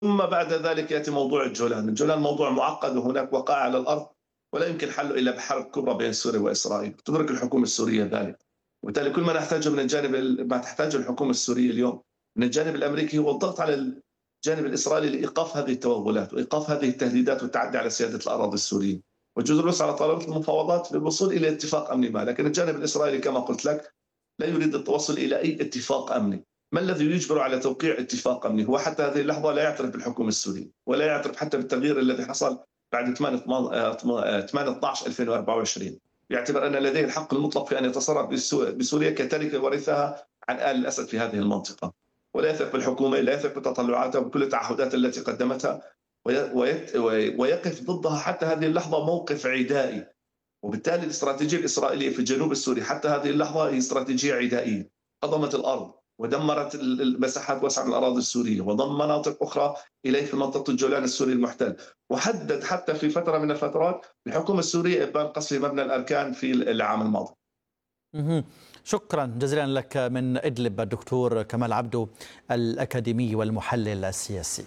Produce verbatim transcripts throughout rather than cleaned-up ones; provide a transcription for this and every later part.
ثم بعد ذلك يأتي موضوع الجولان. الجولان موضوع معقد وهناك وقائع على الأرض ولا يمكن حله إلا بحرب كبرى بين سوريا وإسرائيل، تدرك الحكومة السورية ذلك. وبالتالي كل ما نحتاجه من الجانب ما تحتاجه الحكومة السورية اليوم من الجانب الأمريكي هو الضغط على الجانب الإسرائيلي لإيقاف هذه التوغلات وإيقاف هذه التهديدات والتعدي على سيادة الأراضي السورية، والجزء الروسي على طاولة المفاوضات للوصول إلى اتفاق أمني ما. لكن الجانب الإسرائيلي كما قلت لك لا يريد التوصل إلى أي اتفاق أمني. ما الذي يجبر على توقيع اتفاق أمني؟ هو حتى هذه اللحظة لا يعترف بالحكومة السورية ولا يعترف حتى بالتغيير الذي حصل بعد ثمانية اثنا عشر ألفين وأربعة وعشرين. يعتبر أن لديه الحق المطلق في أن يتصرف بسوريا كتركة ورثها عن آل الأسد في هذه المنطقة، ولا يثق بالحكومة، لا يثق بتطلعاتها وبكل التعهدات التي قدمتها، ويقف ضدها حتى هذه اللحظة موقف عدائي. وبالتالي الاستراتيجية الإسرائيلية في الجنوب السوري حتى هذه اللحظة هي استراتيجية عدائية، هضمت الأرض ودمرت المساحات واسعة من الأراضي السورية وضم مناطق أخرى إليه في منطقة الجولان السوري المحتل، وحدد حتى في فترة من الفترات الحكومة السورية إبان قصف مبنى الأركان في العام الماضي. شكرا جزيلا لك من إدلب الدكتور كمال عبدو الأكاديمي والمحلل السياسي.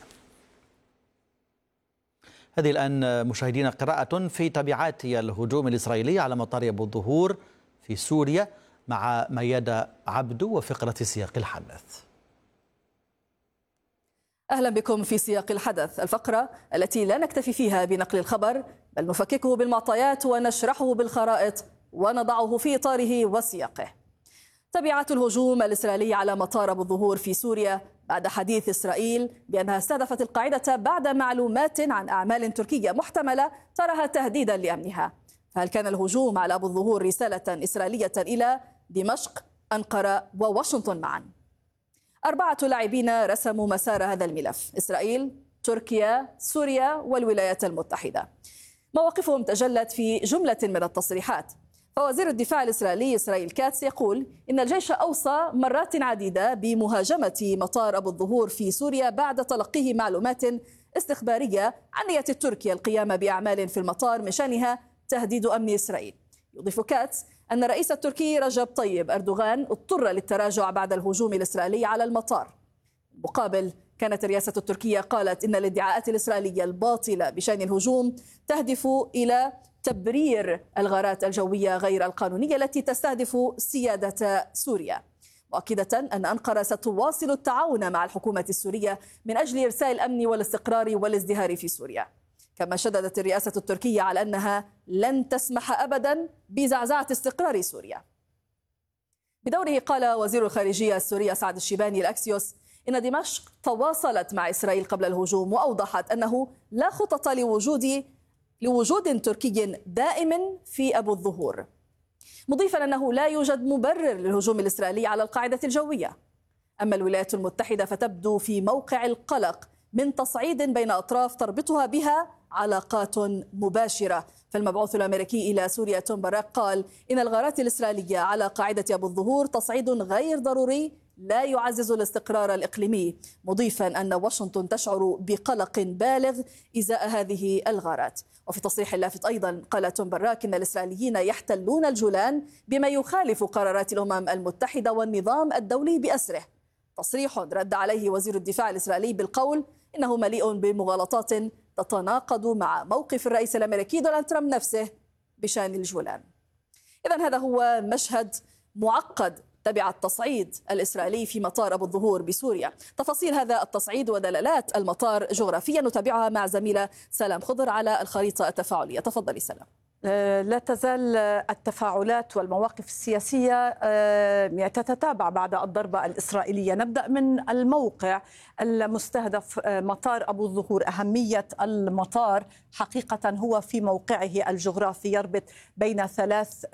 هذه الآن مشاهدينا قراءة في تبعات الهجوم الإسرائيلي على مطار أبو الظهور في سوريا مع ميادة عبدو وفقرة سياق الحدث. أهلا بكم في سياق الحدث، الفقرة التي لا نكتفي فيها بنقل الخبر بل نفككه بالمعطيات ونشرحه بالخرائط ونضعه في إطاره وسياقه. تبعات الهجوم الإسرائيلي على مطار أبو الظهور في سوريا بعد حديث إسرائيل بأنها استهدفت القاعدة بعد معلومات عن أعمال تركية محتملة تراها تهديدا لأمنها. فهل كان الهجوم على أبو الظهور رسالة إسرائيلية إلى دمشق، أنقرة وواشنطن معا؟ أربعة لاعبين رسموا مسار هذا الملف: إسرائيل، تركيا، سوريا والولايات المتحدة. مواقفهم تجلت في جملة من التصريحات. فوزير الدفاع الإسرائيلي إسرائيل كاتس يقول إن الجيش أوصى مرات عديدة بمهاجمة مطار أبو الظهور في سوريا بعد تلقيه معلومات استخبارية عن نية تركيا القيام بأعمال في المطار من شأنها تهديد أمن إسرائيل. يضيف كاتس أن الرئيس التركي رجب طيب أردوغان اضطر للتراجع بعد الهجوم الإسرائيلي على المطار. مقابل كانت الرئاسة التركية قالت إن الادعاءات الإسرائيلية الباطلة بشأن الهجوم تهدف إلى تبرير الغارات الجوية غير القانونية التي تستهدف سيادة سوريا، مؤكدة أن أنقرة ستواصل التعاون مع الحكومة السورية من أجل إرساء الأمن والاستقرار والازدهار في سوريا. كما شددت الرئاسة التركية على أنها لن تسمح أبدا بزعزعة استقرار سوريا. بدوره قال وزير الخارجية السوري سعد الشيباني الأكسيوس إن دمشق تواصلت مع إسرائيل قبل الهجوم وأوضحت أنه لا خطط لوجود لوجود تركي دائم في أبو الظهور، مضيفا أنه لا يوجد مبرر للهجوم الإسرائيلي على القاعدة الجوية. أما الولايات المتحدة فتبدو في موقع القلق من تصعيد بين أطراف تربطها بها علاقات مباشرة. فالمبعوث الأمريكي إلى سوريا توم باراك قال إن الغارات الإسرائيلية على قاعدة أبو الظهور تصعيد غير ضروري لا يعزز الاستقرار الإقليمي، مضيفا أن واشنطن تشعر بقلق بالغ إزاء هذه الغارات. وفي تصريح لافت أيضا قال توم باراك إن الإسرائيليين يحتلون الجولان بما يخالف قرارات الأمم المتحدة والنظام الدولي بأسره. تصريح رد عليه وزير الدفاع الإسرائيلي بالقول إنه مليء بمغالطات تتناقض مع موقف الرئيس الأمريكي دونالد ترامب نفسه بشأن الجولان. إذن هذا هو مشهد معقد تبع التصعيد الإسرائيلي في مطار أبو الظهور بسوريا. تفاصيل هذا التصعيد ودلالات المطار جغرافيا نتابعها مع زميلة سلام خضر على الخريطة التفاعلية. تفضلي سلام. لا تزال التفاعلات والمواقف السياسية تتتابع بعد الضربة الإسرائيلية. نبدأ من الموقع المستهدف مطار أبو الظهور. أهمية المطار حقيقة هو في موقعه الجغرافي، يربط بين ثلاث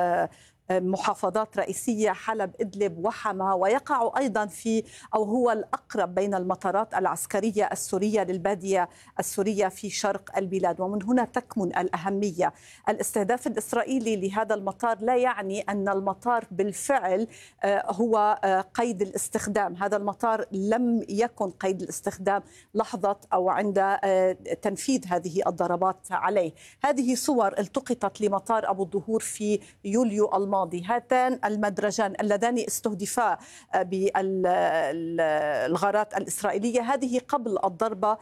محافظات رئيسية: حلب، إدلب وحما، ويقع أيضا في أو هو الأقرب بين المطارات العسكرية السورية للبادية السورية في شرق البلاد. ومن هنا تكمن الأهمية. الاستهداف الإسرائيلي لهذا المطار لا يعني أن المطار بالفعل هو قيد الاستخدام. هذا المطار لم يكن قيد الاستخدام لحظة أو عند تنفيذ هذه الضربات عليه. هذه صور التقطت لمطار أبو الظهور في يوليو الماضي الماضي هاتان المدرجان اللذان استهدفا بالغارات الإسرائيلية هذه قبل الضربة